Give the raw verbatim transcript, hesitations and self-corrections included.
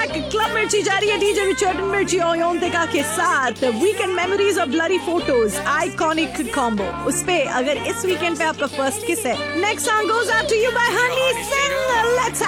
Back. Club मिर्ची जारी है डीजे रिचर्ड मिर्ची और योन्तिका के साथ। वीकेंड मेमोरीज और ब्लरी फोटोज, आइकॉनिक कॉम्बो। उस पे अगर इस वीकेंड पे आपका फर्स्ट किस है। Next song goes out to you bye Honey Singh. Let's